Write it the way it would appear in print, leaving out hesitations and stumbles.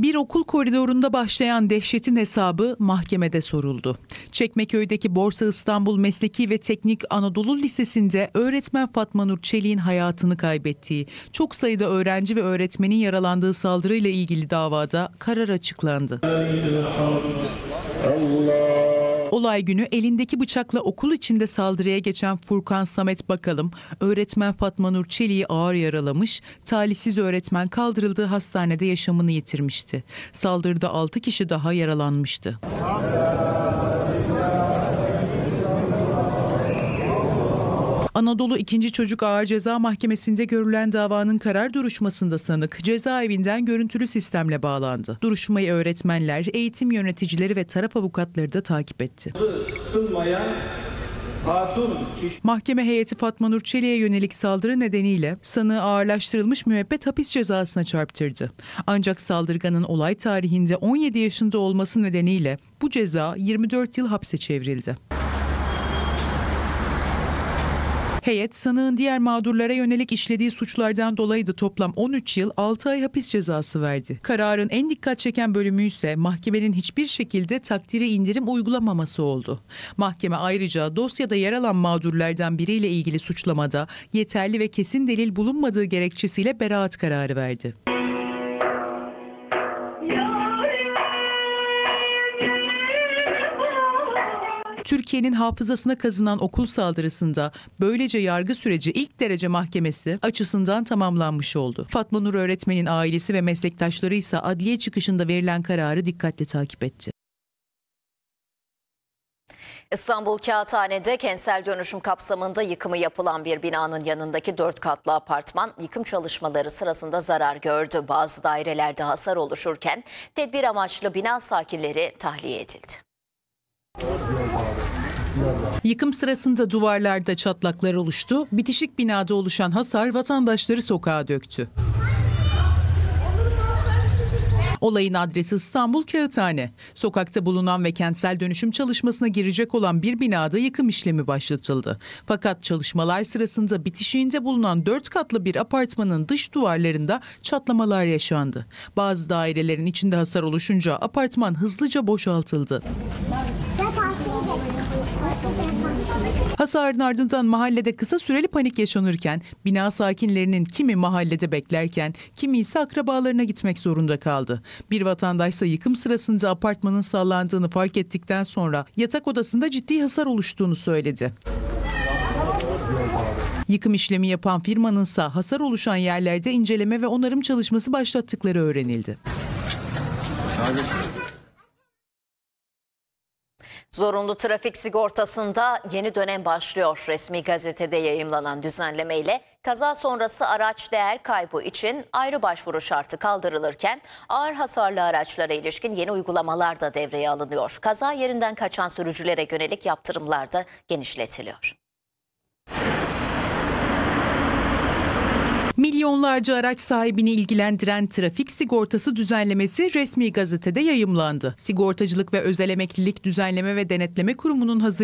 Bir okul koridorunda başlayan dehşetin hesabı mahkemede soruldu. Çekmeköy'deki Borsa İstanbul Mesleki ve Teknik Anadolu Lisesi'nde öğretmen Fatma Nur Çelik'in hayatını kaybettiği, çok sayıda öğrenci ve öğretmenin yaralandığı saldırıyla ilgili davada karar açıklandı. Olay günü elindeki bıçakla okul içinde saldırıya geçen Furkan Samet Bakalım, öğretmen Fatma Nur Çelik'i ağır yaralamış, talihsiz öğretmen kaldırıldığı hastanede yaşamını yitirmişti. Saldırıda 6 kişi daha yaralanmıştı. Anadolu 2. Çocuk Ağır Ceza Mahkemesi'nde görülen davanın karar duruşmasında sanık cezaevinden görüntülü sistemle bağlandı. Duruşmayı öğretmenler, eğitim yöneticileri ve taraf avukatları da takip etti. Mahkeme heyeti Fatma Nur Çelik'e yönelik saldırı nedeniyle sanığı ağırlaştırılmış müebbet hapis cezasına çarptırdı. Ancak saldırganın olay tarihinde 17 yaşında olması nedeniyle bu ceza 24 yıl hapse çevrildi. Heyet, sanığın diğer mağdurlara yönelik işlediği suçlardan dolayı da toplam 13 yıl 6 ay hapis cezası verdi. Kararın en dikkat çeken bölümü ise mahkemenin hiçbir şekilde takdire indirim uygulamaması oldu. Mahkeme ayrıca dosyada yer alan mağdurlardan biriyle ilgili suçlamada yeterli ve kesin delil bulunmadığı gerekçesiyle beraat kararı verdi. Türkiye'nin hafızasına kazınan okul saldırısında böylece yargı süreci ilk derece mahkemesi açısından tamamlanmış oldu. Fatma Nur öğretmenin ailesi ve meslektaşları ise adliye çıkışında verilen kararı dikkatle takip etti. İstanbul Kağıthane'de kentsel dönüşüm kapsamında yıkımı yapılan bir binanın yanındaki 4 katlı apartman yıkım çalışmaları sırasında zarar gördü. Bazı dairelerde hasar oluşurken tedbir amaçlı bina sakinleri tahliye edildi. Yıkım sırasında duvarlarda çatlaklar oluştu. Bitişik binada oluşan hasar vatandaşları sokağa döktü. Olayın adresi İstanbul Kağıthane. Sokakta bulunan ve kentsel dönüşüm çalışmasına girecek olan bir binada yıkım işlemi başlatıldı. Fakat çalışmalar sırasında bitişiğinde bulunan 4 katlı bir apartmanın dış duvarlarında çatlamalar yaşandı. Bazı dairelerin içinde hasar oluşunca apartman hızlıca boşaltıldı. Hasarın ardından mahallede kısa süreli panik yaşanırken bina sakinlerinin kimi mahallede beklerken kimi ise akrabalarına gitmek zorunda kaldı. Bir vatandaşsa yıkım sırasında apartmanın sallandığını fark ettikten sonra yatak odasında ciddi hasar oluştuğunu söyledi. Yıkım işlemi yapan firmanınsa hasar oluşan yerlerde inceleme ve onarım çalışması başlattıkları öğrenildi. Zorunlu trafik sigortasında yeni dönem başlıyor. Resmi gazetede yayımlanan düzenlemeyle kaza sonrası araç değer kaybı için ayrı başvuru şartı kaldırılırken ağır hasarlı araçlara ilişkin yeni uygulamalar da devreye alınıyor. Kaza yerinden kaçan sürücülere yönelik yaptırımlar da genişletiliyor. Milyonlarca araç sahibini ilgilendiren trafik sigortası düzenlemesi resmi gazetede yayımlandı. Sigortacılık ve Özel Emeklilik Düzenleme ve Denetleme Kurumu'nun hazırladığı